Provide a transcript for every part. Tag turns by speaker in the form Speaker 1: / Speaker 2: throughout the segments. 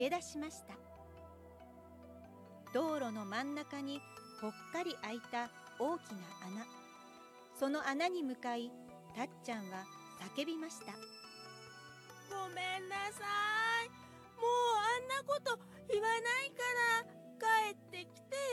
Speaker 1: 出だしました。道路の真ん中にぽっかり開いた大きな穴。その穴に向かい、たっちゃんは叫びました。
Speaker 2: ごめんなさい。もうあんなこと言わないから帰ってきて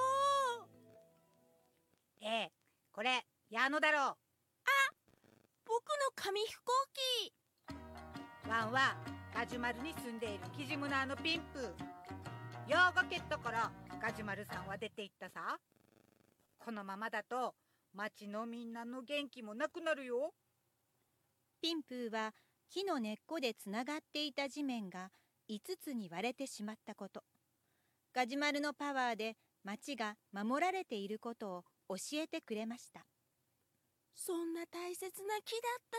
Speaker 2: よ。
Speaker 3: これ矢野だろう。あ、
Speaker 2: 僕の紙飛行機。
Speaker 3: ワンはガジュマルに住んでいるキジムナーのピンプ。用が蹴ったからガジュマルさんは出て行ったさ。このままだと町のみんなの元気もなくなるよ。
Speaker 1: ピンプーは木の根っこでつながっていた地面が5つに割れてしまったこと、ガジュマルのパワーで町が守られていることを教えてくれました。
Speaker 2: そんな大切な木だ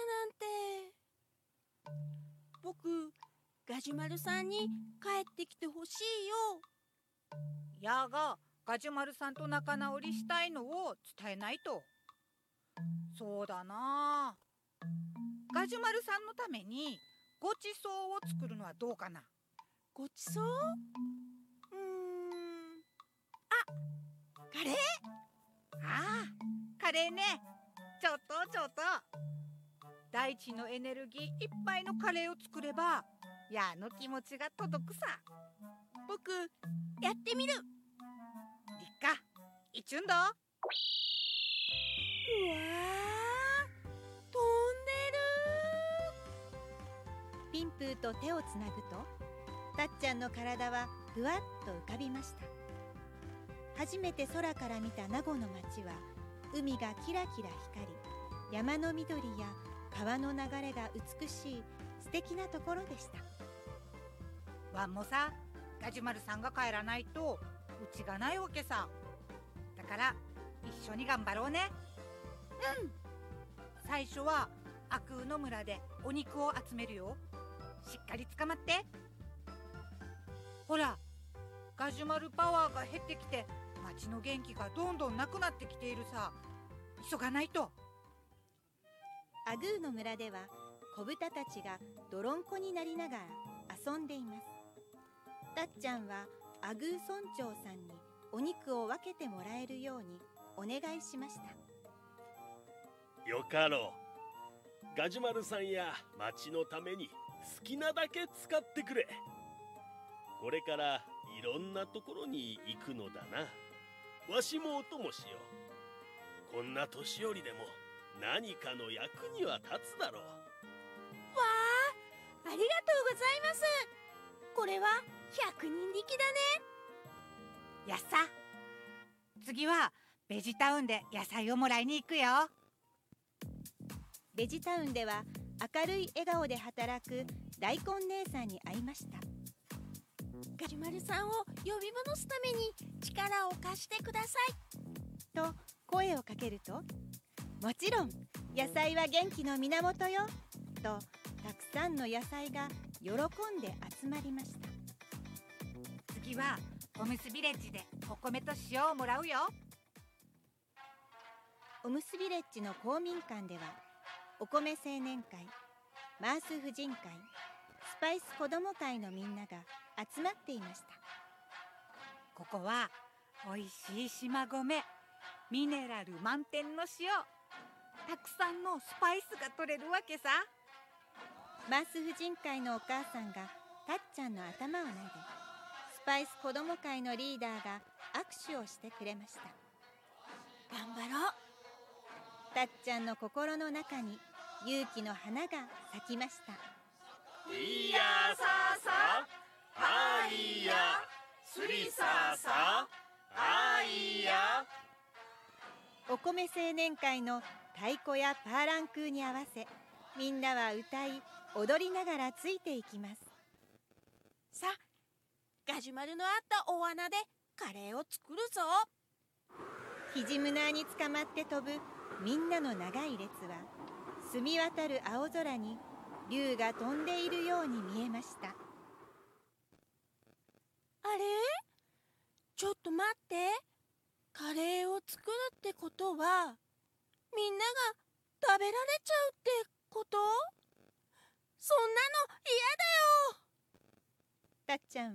Speaker 2: ったなんて。僕、ガジュマルさんに帰ってきてほしいよ。
Speaker 3: ヤがガジュマルさんと仲直りしたいのを伝えないと。そうだな、ガジュマルさんのためにごちそうを作るのはどうかな。
Speaker 2: ごちそう？カレー？
Speaker 3: ああ、カレーね。ちょっと大地のエネルギーいっぱいのカレーを作ればヤの気持ちが届くさ。
Speaker 2: 僕やってみる。
Speaker 3: りっかいちゅんど。うわ
Speaker 2: ー、飛んでる。
Speaker 1: ピンプーと手をつなぐと、たっちゃんの体はふわっと浮かびました。初めて空から見た名護の町は、海がキラキラ光り、山の緑や川の流れが美しい素敵なところでした。
Speaker 3: ワンもさ、ガジュマルさんが帰らないとうちがないわけさ。だから一緒に頑張ろうね。
Speaker 2: うん。
Speaker 3: 最初はアクーの村でお肉を集めるよ。しっかり捕まって。ほら、ガジュマルパワーが減ってきて町の元気がどんどんなくなってきているさ。急がないと。
Speaker 1: アグーの村では子豚たちが泥んこになりながら遊んでいます。たっちゃんはアグー村長さんにお肉を分けてもらえるようにお願いしました。
Speaker 4: よかろう。ガジュマルさんや町のために好きなだけ使ってくれ。これからいろんなところに行くのだな。わしもお供しよう。こんな年寄りでも何かの役には立つだろう。
Speaker 2: わあ、ありがとうございます。これは100人力だね。
Speaker 3: やっさ、次はベジタウンで野菜をもらいに行くよ。
Speaker 1: ベジタウンでは明るい笑顔で働く大根姉さんに会いました。
Speaker 2: ガジュマルさんを呼び戻すために力を貸してください
Speaker 1: と声をかけると、もちろん野菜は元気の源よとたくさんの野菜が喜んで集まりました。
Speaker 3: 次はおむすビレッジでお米と塩をもらうよ。
Speaker 1: おむすビレッジの公民館ではお米青年会、マース婦人会、スパイス子ども会のみんなが集まっていました。
Speaker 3: ここはおいしい島米、ミネラル満点の塩、たくさんのスパイスが取れるわけさ。
Speaker 1: マース婦人会のお母さんがたっちゃんの頭を撫で、スパイス子ども会のリーダーが握手をしてくれました。
Speaker 2: 頑張ろう。
Speaker 1: たっちゃんの心の中に勇気の花が咲きました。
Speaker 4: いやささ、あいや、すりささ、あいや。
Speaker 1: お米青年会の太鼓やパーランクーに合わせ、みんなは歌い踊りながらついていきます。
Speaker 2: さあ、ガジュマルのあった大穴でカレーを作るぞ。
Speaker 1: キジムナーに捕まって飛ぶみんなの長い列は、澄み渡る青空に竜が飛んでいるように見えました。
Speaker 2: あれ？ちょっと待って。カレーを作るってことは、みんなが食べられちゃうってこと？そんなの嫌だよ。
Speaker 1: たっちゃん